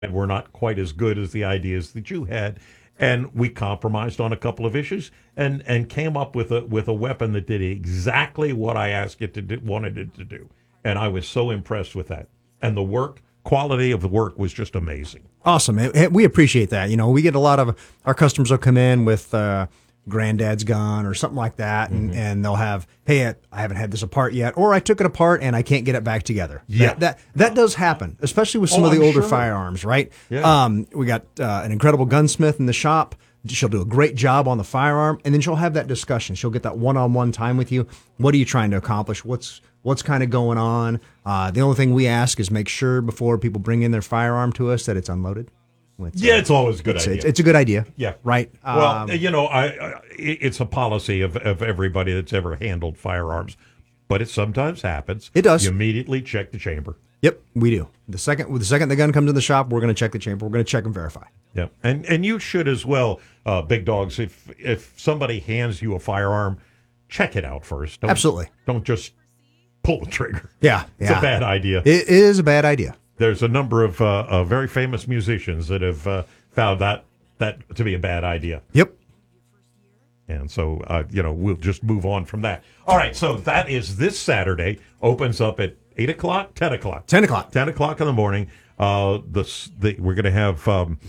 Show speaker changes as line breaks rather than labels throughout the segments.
and were not quite as good as the ideas that you had. And we compromised on a couple of issues and came up with a weapon that did exactly what I asked it to do, wanted it to do. And I was so impressed with that. And the quality of the work was just amazing.
Awesome. We appreciate that. We get a lot of our customers will come in with granddad's gun or something like that, and they'll have, hey, I haven't had this apart yet, or I took it apart and I can't get it back together.
Yeah.
That does happen, especially with some of the
I'm
older
sure.
firearms, right?
Yeah.
We got an incredible gunsmith in the shop. She'll do a great job on the firearm, and then she'll have that discussion. She'll get that one-on-one time with you. What are you trying to accomplish? What's kind of going on? The only thing we ask is make sure before people bring in their firearm to us that it's unloaded.
It's always a good idea.
It's a good idea.
Yeah.
Right.
Well, it's a policy of everybody that's ever handled firearms, but it sometimes happens.
It does.
You immediately check the chamber.
Yep, we do. The second the gun comes in the shop, we're going to check the chamber. We're going to check and verify.
Yeah, and you should as well, big dogs. If somebody hands you a firearm, check it out first.
Absolutely.
Don't just pull the trigger.
Yeah.
It's a bad idea.
It is a bad idea.
There's a number of very famous musicians that have found that to be a bad idea.
Yep.
And so, we'll just move on from that. All right, so that is this Saturday. Opens up at 8 o'clock, 10 o'clock.
10 o'clock.
10 o'clock in the morning. We're going to have,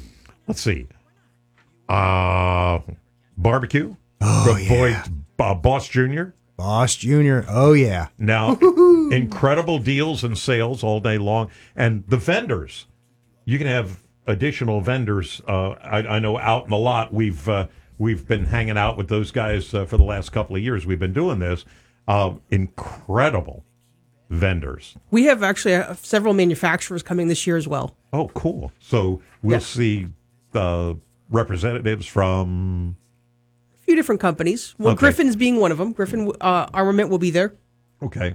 barbecue.
Oh, yeah.
Boss Jr.
Boss Jr. Oh, yeah.
Now, incredible deals and sales all day long. And the vendors, you can have additional vendors. I know out in the lot, we've been hanging out with those guys for the last couple of years. We've been doing this. Incredible vendors.
We have actually several manufacturers coming this year as well.
Oh, cool. So we'll see the representatives from
A few different companies. Well,
Okay.
Griffin's being one of them. Griffin Armament will be there.
Okay.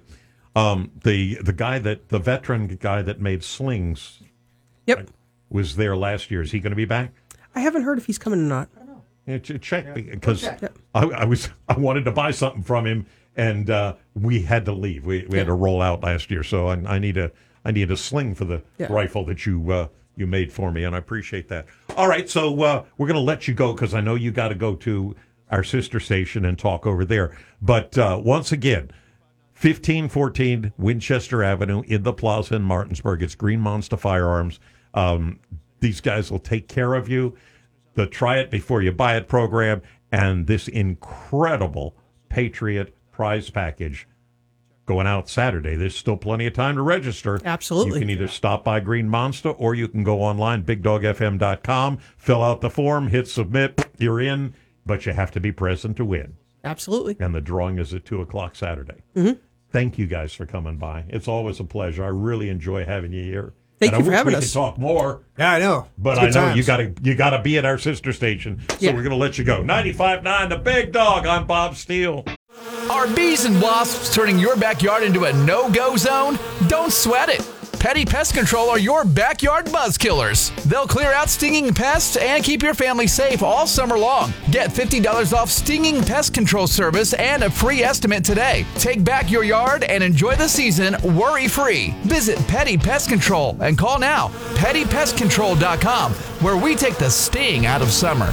The veteran guy that made slings
Yep.
was there last year. Is he going to be back?
I haven't heard if he's coming or not.
Yeah, check because
Yep.
I wanted to buy something from him and we had to leave. We had to roll out last year, so I need a sling for the rifle that you made for me, and I appreciate that. All right, so we're going to let you go because I know you got to go to our sister station and talk over there. But once again, 1514 Winchester Avenue in the Plaza in Martinsburg. It's Green Monster Firearms. These guys will take care of you. The Try It Before You Buy It program and this incredible Patriot prize package going out Saturday. There's still plenty of time to register.
Absolutely.
You can either stop by Green Monster or you can go online, bigdogfm.com, fill out the form, hit submit, you're in, but you have to be present to win.
Absolutely.
And the drawing is at 2 o'clock Saturday.
Mm-hmm.
Thank you guys for coming by. It's always a pleasure. I really enjoy having you here.
Thank you for having
I wish
us.
we could talk more.
Yeah, I know.
But
It's
I
good
know
times.
you gotta be at our sister station. So
Yeah.
we're gonna let you go. 95.9 The Big Dog. I'm Bob Steele.
Are bees and wasps turning your backyard into a no-go zone? Don't sweat it. Petty Pest Control are your backyard buzz killers. They'll clear out stinging pests and keep your family safe all summer long. Get $50 off stinging pest control service and a free estimate today. Take back your yard and enjoy the season worry-free. Visit Petty Pest Control and call now, pettypestcontrol.com, where we take the sting out of summer.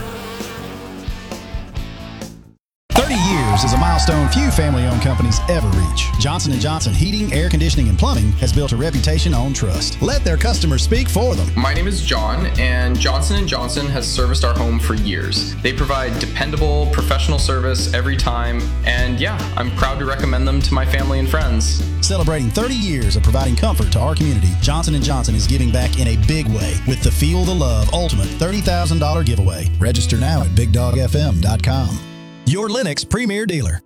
30 years is a milestone few family-owned companies ever reach. Johnson & Johnson Heating, Air Conditioning, and Plumbing has built a reputation on trust. Let their customers speak for them.
My name is John, and Johnson & Johnson has serviced our home for years. They provide dependable, professional service every time, and I'm proud to recommend them to my family and friends.
Celebrating 30 years of providing comfort to our community, Johnson & Johnson is giving back in a big way with the Feel the Love Ultimate $30,000 giveaway. Register now at BigDogFM.com. Your Lennox premier dealer.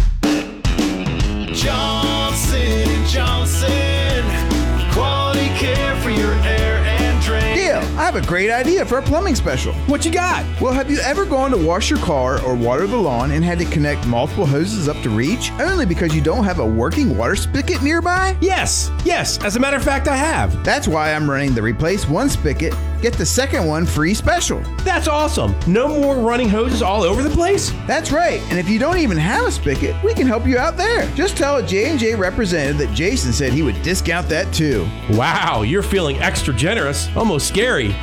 Johnson & Johnson, quality care for your air and drain.
Deal! I have a great idea for a plumbing special.
What you got?
Well, have you ever gone to wash your car or water the lawn and had to connect multiple hoses up to reach only because you don't have a working water spigot nearby?
Yes. As a matter of fact, I have.
That's why I'm running the Replace One Spigot get the second one free special.
That's awesome. No more running hoses all over the place?
That's right. And if you don't even have a spigot, we can help you out there. Just tell a J&J representative that Jason said he would discount that too.
Wow, you're feeling extra generous. Almost scary.